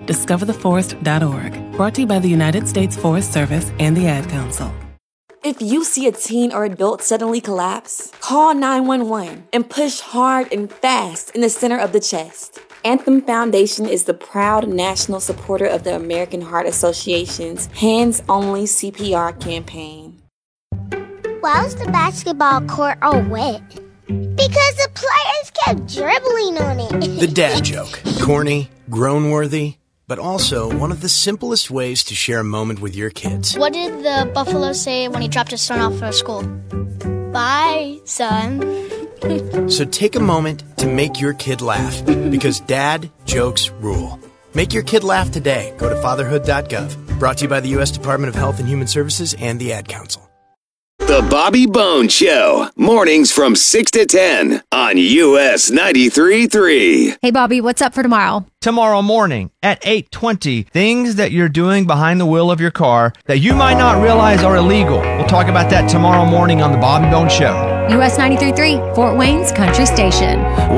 discovertheforest.org. Brought to you by the United States Forest Service and the Ad Council. If you see a teen or adult suddenly collapse, call 911 and push hard and fast in the center of the chest. Anthem Foundation is the proud national supporter of the American Heart Association's Hands Only CPR campaign. Why was the basketball court all wet? Because the players kept dribbling on it. The dad joke. Corny, groan-worthy, but also one of the simplest ways to share a moment with your kids. What did the buffalo say when he dropped his son off for school? Bye, son. So take a moment to make your kid laugh, because dad jokes rule. Make your kid laugh today. Go to fatherhood.gov. Brought to you by the U.S. Department of Health and Human Services and the Ad Council. The Bobby Bones Show. Mornings from 6 to 10 on US 93.3. Hey, Bobby, what's up for tomorrow? Tomorrow morning at 8:20, things that you're doing behind the wheel of your car that you might not realize are illegal. We'll talk about that tomorrow morning on The Bobby Bones Show. US 93.3, Fort Wayne's Country Station.